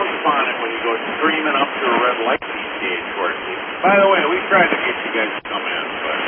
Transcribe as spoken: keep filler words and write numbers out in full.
pounds upon it when you go screaming up to a red light these days, Horsey. By the way, we tried to get you guys to come in, but